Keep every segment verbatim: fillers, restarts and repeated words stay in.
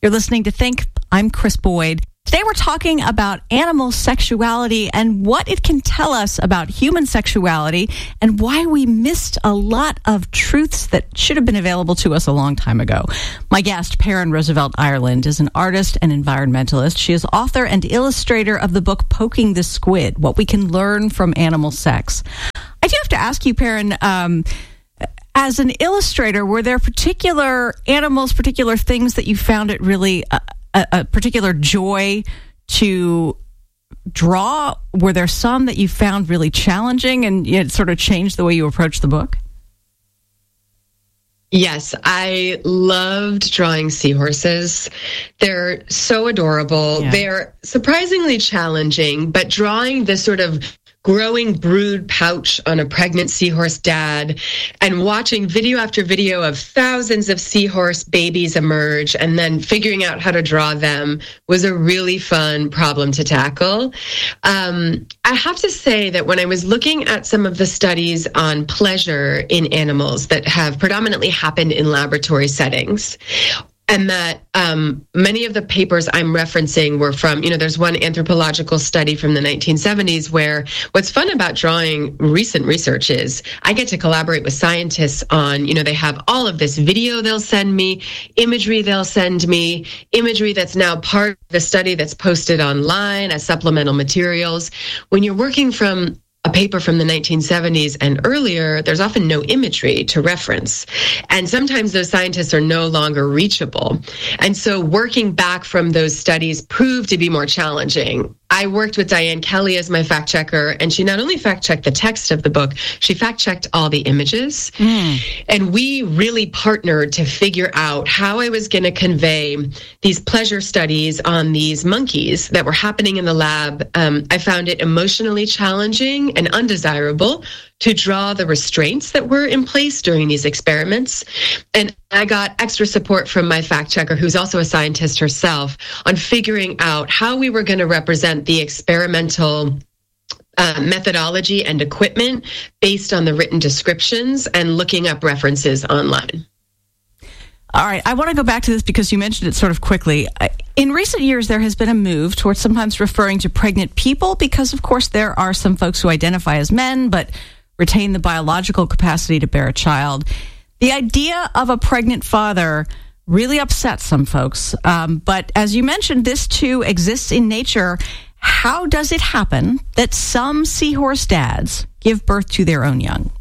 You're listening to Think. I'm Chris Boyd. Today we're talking about animal sexuality and what it can tell us about human sexuality and why we missed a lot of truths that should have been available to us a long time ago. My guest, Perrin Roosevelt Ireland, is an artist and environmentalist. She is author and illustrator of the book Poking the Squid, What We Can Learn from Animal Sex. I do have to ask you, Perrin, um, as an illustrator, were there particular animals, particular things that you found it really a, a, a particular joy to draw? Were there some that you found really challenging and it sort of changed the way you approached the book? Yes, I loved drawing seahorses. They're so adorable. Yeah. They're surprisingly challenging, but drawing this sort of growing brood pouch on a pregnant seahorse dad and watching video after video of thousands of seahorse babies emerge and then figuring out how to draw them was a really fun problem to tackle. Um, I have to say that when I was looking at some of the studies on pleasure in animals that have predominantly happened in laboratory settings, and that um, many of the papers I'm referencing were from, you know, there's one anthropological study from the nineteen seventies where what's fun about drawing recent research is I get to collaborate with scientists on, you know, they have all of this video they'll send me, imagery they'll send me, imagery that's now part of the study that's posted online as supplemental materials. When you're working from a paper from the nineteen seventies and earlier, there's often no imagery to reference. And sometimes those scientists are no longer reachable. And so working back from those studies proved to be more challenging. I worked with Diane Kelly as my fact checker, and she not only fact checked the text of the book, she fact checked all the images. Mm. And we really partnered to figure out how I was going to convey these pleasure studies on these monkeys that were happening in the lab. Um, I found it emotionally challenging and undesirable to draw the restraints that were in place during these experiments. And I got extra support from my fact checker, who's also a scientist herself, on figuring out how we were going to represent the experimental uh, methodology and equipment based on the written descriptions and looking up references online. All right, I want to go back to this because you mentioned it sort of quickly. In recent years, there has been a move towards sometimes referring to pregnant people because, of course, there are some folks who identify as men but retain the biological capacity to bear a child. The idea of a pregnant father really upsets some folks. Um, but as you mentioned, this too exists in nature. How does it happen that some seahorse dads give birth to their own young?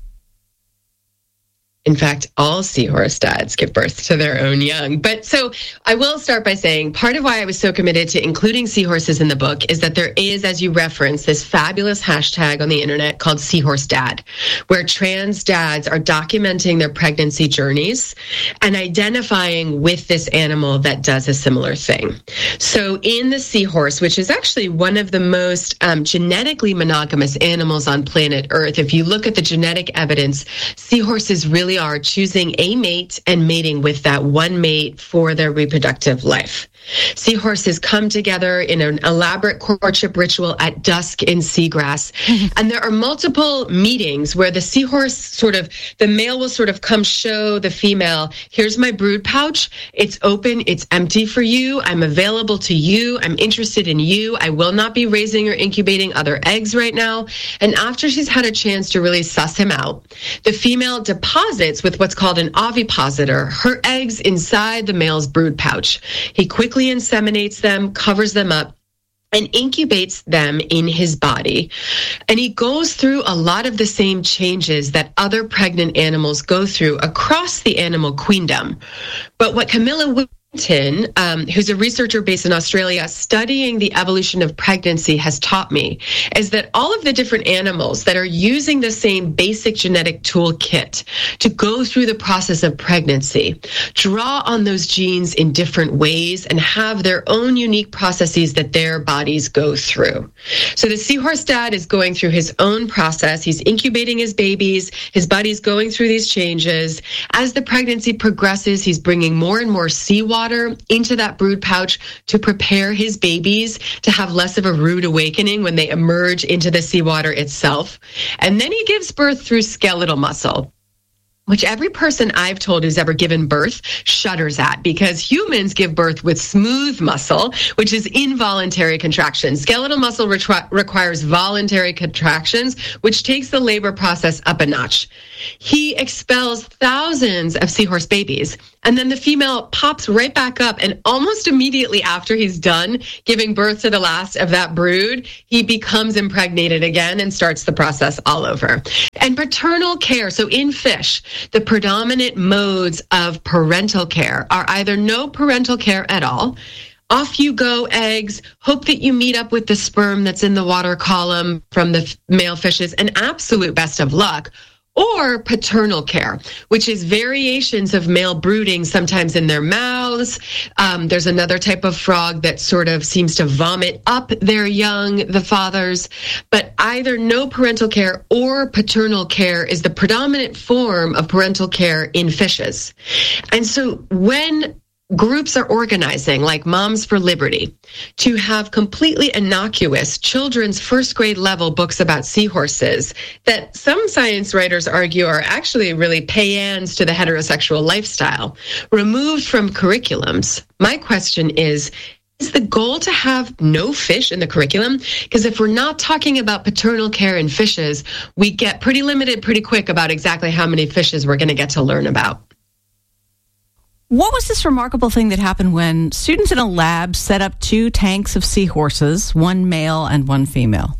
In fact, all seahorse dads give birth to their own young. But so I will start by saying part of why I was so committed to including seahorses in the book is that there is, as you referenced, this fabulous hashtag on the internet called Seahorse Dad, where trans dads are documenting their pregnancy journeys and identifying with this animal that does a similar thing. So in the seahorse, which is actually one of the most um, genetically monogamous animals on planet Earth, if you look at the genetic evidence, seahorses really are choosing a mate and mating with that one mate for their reproductive life. Seahorses come together in an elaborate courtship ritual at dusk in seagrass. And there are multiple meetings where the seahorse sort of, the male will sort of come show the female, here's my brood pouch. It's open. It's empty for you. I'm available to you. I'm interested in you. I will not be raising or incubating other eggs right now. And after she's had a chance to really suss him out, the female deposits with what's called an ovipositor her eggs inside the male's brood pouch. He quickly inseminates them, covers them up, and incubates them in his body. And he goes through a lot of the same changes that other pregnant animals go through across the animal queendom. But what Camilla Um, who's a researcher based in Australia studying the evolution of pregnancy has taught me is that all of the different animals that are using the same basic genetic toolkit to go through the process of pregnancy draw on those genes in different ways and have their own unique processes that their bodies go through. So the seahorse dad is going through his own process. He's incubating his babies. His body's going through these changes. As the pregnancy progresses, he's bringing more and more seawater into that brood pouch to prepare his babies to have less of a rude awakening when they emerge into the seawater itself. And then he gives birth through skeletal muscle. which every person I've told who's ever given birth shudders at, because humans give birth with smooth muscle, which is involuntary contraction. Skeletal muscle retri- requires voluntary contractions, which takes the labor process up a notch. He expels thousands of seahorse babies, and then the female pops right back up, and almost immediately after he's done giving birth to the last of that brood, he becomes impregnated again and starts the process all over. And paternal care, so in fish, the predominant modes of parental care are either no parental care at all, off you go eggs, hope that you meet up with the sperm that's in the water column from the male fishes, and absolute best of luck, or paternal care, which is variations of male brooding, sometimes in their mouths. Um, there's another type of frog that sort of seems to vomit up their young, the fathers. But either no parental care or paternal care is the predominant form of parental care in fishes. And so when groups are organizing, like Moms for Liberty, to have completely innocuous children's first grade level books about seahorses that some science writers argue are actually really pay-ans to the heterosexual lifestyle, removed from curriculums. My question is, is the goal to have no fish in the curriculum? Because if we're not talking about paternal care in fishes, we get pretty limited pretty quick about exactly how many fishes we're going to get to learn about. What was this remarkable thing that happened when students in a lab set up two tanks of seahorses, one male and one female?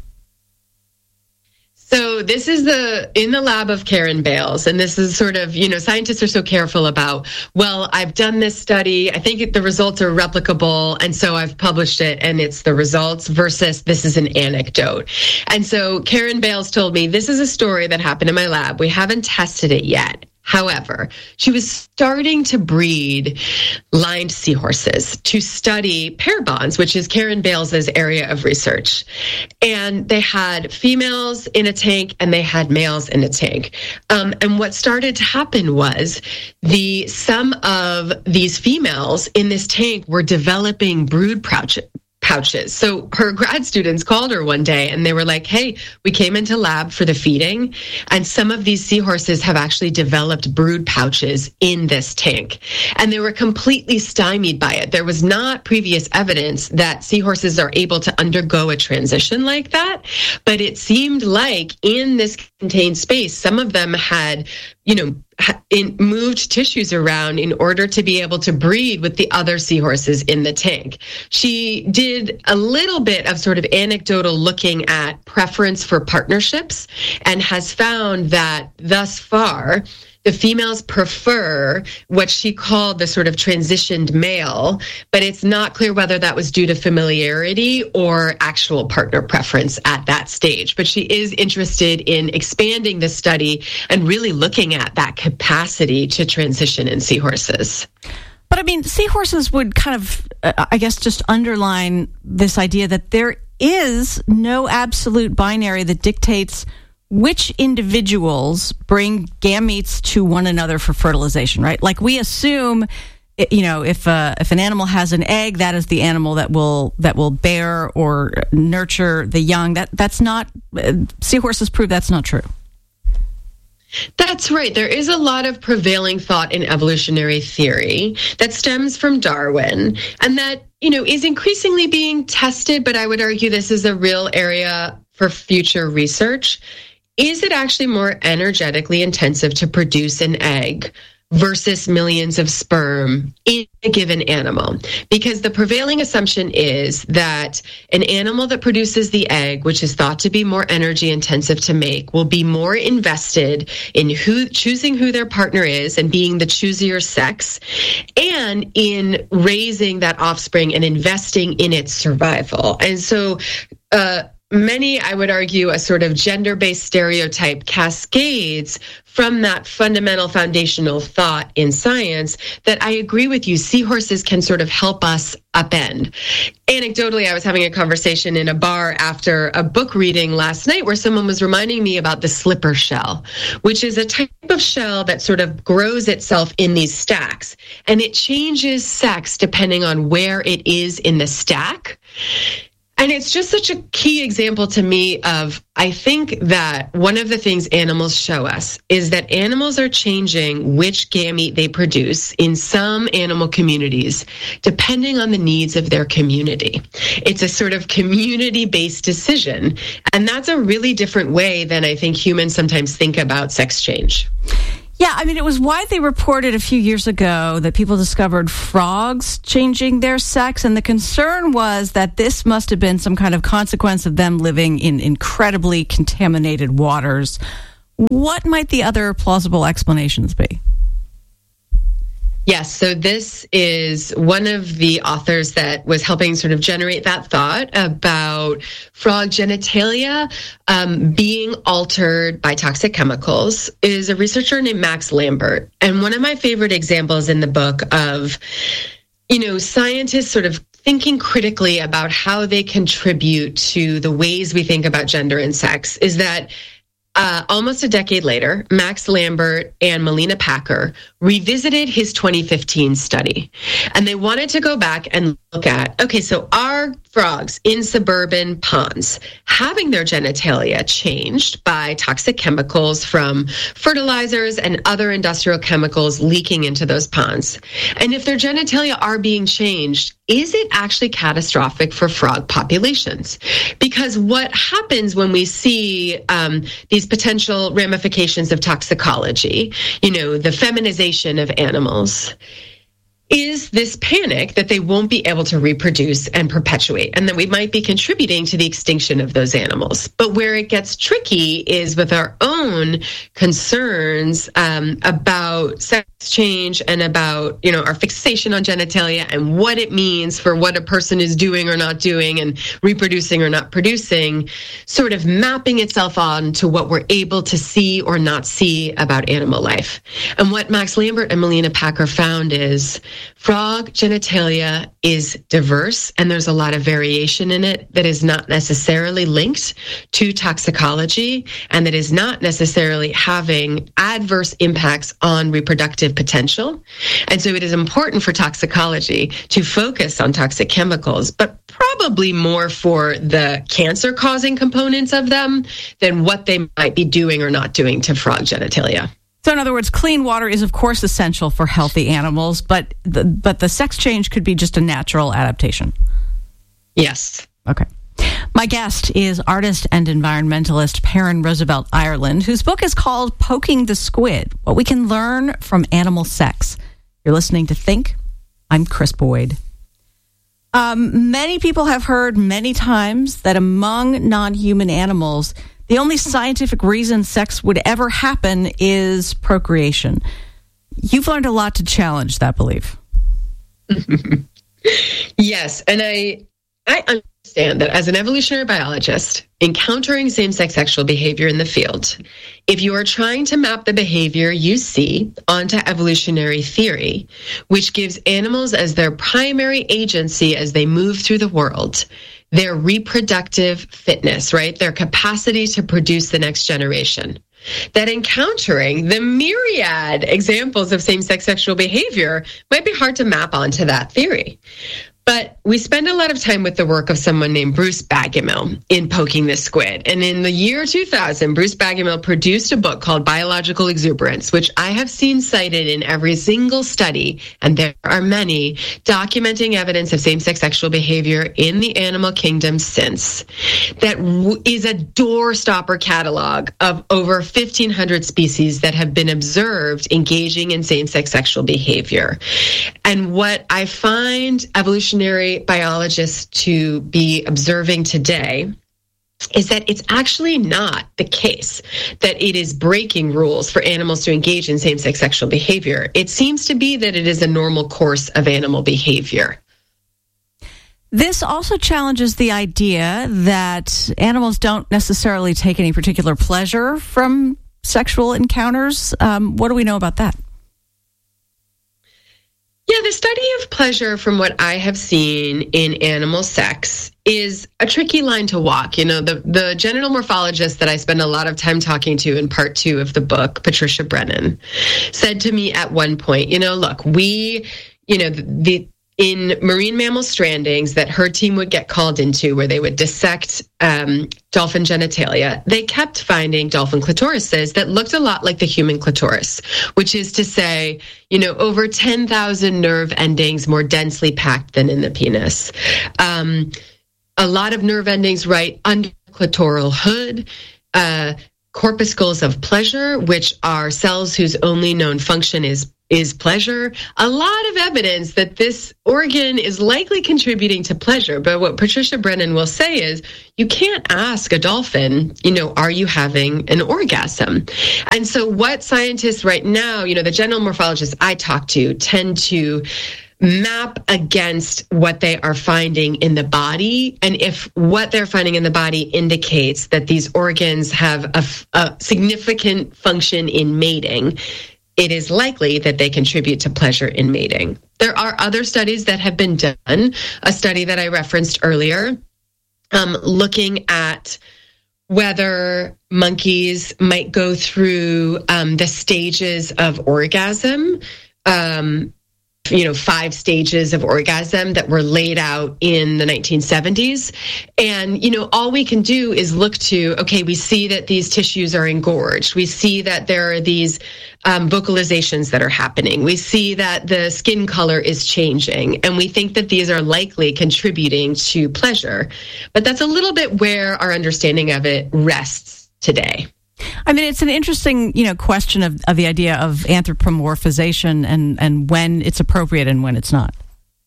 So this is the in the lab of Karen Bales, and this is sort of, you know, scientists are so careful about, well, I've done this study, I think the results are replicable, and so I've published it, and it's the results versus this is an anecdote. And so Karen Bales told me, this is a story that happened in my lab. We haven't tested it yet. However, she was starting to breed lined seahorses to study pair bonds, which is Karen Bales' area of research. And they had females in a tank and they had males in a tank. Um, and what started to happen was the some of these females in this tank were developing brood pouches. pouches. So her grad students called her one day and they were like, hey, we came into lab for the feeding, and some of these seahorses have actually developed brood pouches in this tank. And they were completely stymied by it. There was not previous evidence that seahorses are able to undergo a transition like that, but it seemed like in this contained space, some of them had, you know, in moved tissues around in order to be able to breed with the other seahorses in the tank. She did a little bit of sort of anecdotal looking at preference for partnerships and has found that thus far, the females prefer what she called the sort of transitioned male, but it's not clear whether that was due to familiarity or actual partner preference at that stage. But she is interested in expanding the study and really looking at that capacity to transition in seahorses. But I mean, seahorses would kind of, uh, I guess, just underline this idea that there is no absolute binary that dictates which individuals bring gametes to one another for fertilization, right? Like we assume, you know, if uh, if an animal has an egg, that is the animal that will that will bear or nurture the young. That that's not uh, seahorses prove that's not true. That's right. There is a lot of prevailing thought in evolutionary theory that stems from Darwin and that, you know, is increasingly being tested, but I would argue this is a real area for future research. Is it actually more energetically intensive to produce an egg versus millions of sperm in a given animal? Because the prevailing assumption is that an animal that produces the egg, which is thought to be more energy intensive to make, will be more invested in who choosing who their partner is and being the choosier sex, and in raising that offspring and investing in its survival. And so, uh, Many, I would argue, a sort of gender-based stereotype cascades from that fundamental foundational thought in science that I agree with you, seahorses can sort of help us upend. Anecdotally, I was having a conversation in a bar after a book reading last night where someone was reminding me about the slipper shell, which is a type of shell that sort of grows itself in these stacks, and it changes sex depending on where it is in the stack. And it's just such a key example to me of, I think that one of the things animals show us is that animals are changing which gamete they produce in some animal communities, depending on the needs of their community. It's a sort of community-based decision. And that's a really different way than I think humans sometimes think about sex change. Yeah, I mean, it was widely reported a few years ago that people discovered frogs changing their sex, and the concern was that this must have been some kind of consequence of them living in incredibly contaminated waters. What might the other plausible explanations be? Yes, so this is one of the authors that was helping sort of generate that thought about frog genitalia um, being altered by toxic chemicals is a researcher named Max Lambert. And one of my favorite examples in the book of, you know, scientists sort of thinking critically about how they contribute to the ways we think about gender and sex is that Uh, almost a decade later, Max Lambert and Melina Packer revisited his twenty fifteen study. And they wanted to go back and look at, okay, so are frogs in suburban ponds having their genitalia changed by toxic chemicals from fertilizers and other industrial chemicals leaking into those ponds? And if their genitalia are being changed, is it actually catastrophic for frog populations? Because what happens when we see um, these potential ramifications of toxicology, you know, the feminization of animals, is this panic that they won't be able to reproduce and perpetuate, and that we might be contributing to the extinction of those animals. But where it gets tricky is with our own concerns um, about sex change and about, you know, our fixation on genitalia and what it means for what a person is doing or not doing and reproducing or not producing, sort of mapping itself on to what we're able to see or not see about animal life. And what Max Lambert and Melina Packer found is frog genitalia is diverse, and there's a lot of variation in it that is not necessarily linked to toxicology and that is not necessarily having adverse impacts on reproductive potential. And so it is important for toxicology to focus on toxic chemicals, but probably more for the cancer-causing components of them than what they might be doing or not doing to frog genitalia. So in other words, clean water is, of course, essential for healthy animals, but the, but the sex change could be just a natural adaptation. Yes. Okay. My guest is artist and environmentalist Perrin Roosevelt Ireland, whose book is called Poking the Squid, What We Can Learn from Animal Sex. You're listening to Think. I'm Chris Boyd. Um, many people have heard many times that among non-human animals, the only scientific reason sex would ever happen is procreation. You've learned a lot to challenge that belief. Yes, and I I understand that as an evolutionary biologist, encountering same-sex sexual behavior in the field, if you are trying to map the behavior you see onto evolutionary theory, which gives animals as their primary agency as they move through the world, their reproductive fitness, right? Their capacity to produce the next generation. That encountering the myriad examples of same-sex sexual behavior might be hard to map onto that theory. But we spend a lot of time with the work of someone named Bruce Bagamill in Poking the Squid. And in the year two thousand, Bruce Bagamill produced a book called Biological Exuberance, which I have seen cited in every single study, and there are many, documenting evidence of same-sex sexual behavior in the animal kingdom since. That w- is a doorstopper catalog of over fifteen hundred species that have been observed engaging in same-sex sexual behavior. And what I find evolutionary biologists to be observing today is that it's actually not the case that it is breaking rules for animals to engage in same-sex sexual behavior. It seems to be that it is a normal course of animal behavior. This also challenges the idea that animals don't necessarily take any particular pleasure from sexual encounters. Um, what do we know about that? Yeah, the study of pleasure, from what I have seen in animal sex, is a tricky line to walk. You know, the, the genital morphologist that I spend a lot of time talking to in part two of the book, Patricia Brennan, said to me at one point, you know, look, we, you know, the, the in marine mammal strandings that her team would get called into, where they would dissect um, dolphin genitalia, they kept finding dolphin clitorises that looked a lot like the human clitoris, which is to say, you know, over ten thousand nerve endings more densely packed than in the penis. Um, a lot of nerve endings right under the clitoral hood. Uh, corpuscles of pleasure, which are cells whose only known function is is pleasure. A lot of evidence that this organ is likely contributing to pleasure. But what Patricia Brennan will say is, you can't ask a dolphin, you know, are you having an orgasm? And so what scientists right now, you know, the general morphologists I talk to tend to map against what they are finding in the body. And if what they're finding in the body indicates that these organs have a, a significant function in mating, it is likely that they contribute to pleasure in mating. There are other studies that have been done. A study that I referenced earlier, um, looking at whether monkeys might go through um, the stages of orgasm, um, you know, five stages of orgasm that were laid out in the nineteen seventies. And, you know, all we can do is look to, okay, we see that these tissues are engorged. We see that there are these um, vocalizations that are happening. We see that the skin color is changing. And we think that these are likely contributing to pleasure. But that's a little bit where our understanding of it rests today. I mean, it's an interesting, you know, question of, of the idea of anthropomorphization and, and when it's appropriate and when it's not.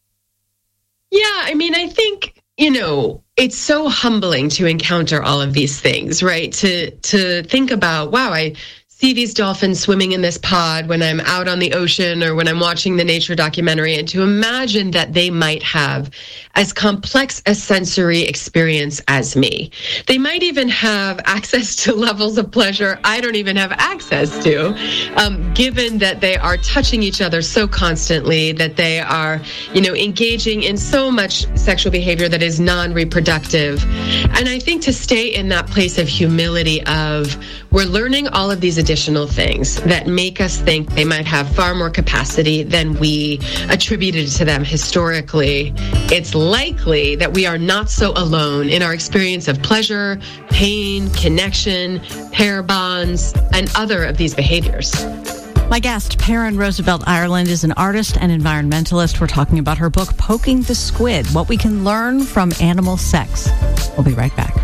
Yeah, I mean, I think, you know, it's so humbling to encounter all of these things, right? To to think about, wow, I see these dolphins swimming in this pod when I'm out on the ocean or when I'm watching the nature documentary, and to imagine that they might have as complex a sensory experience as me. They might even have access to levels of pleasure I don't even have access to, um, given that they are touching each other so constantly, that they are, you know, engaging in so much sexual behavior that is non-reproductive. And I think to stay in that place of humility of, we're learning all of these additional things that make us think they might have far more capacity than we attributed to them historically. It's likely that we are not so alone in our experience of pleasure, pain, connection, pair bonds, and other of these behaviors. My guest, Perrin Roosevelt Ireland, is an artist and environmentalist. We're talking about her book, Poking the Squid, What We Can Learn from Animal Sex. We'll be right back.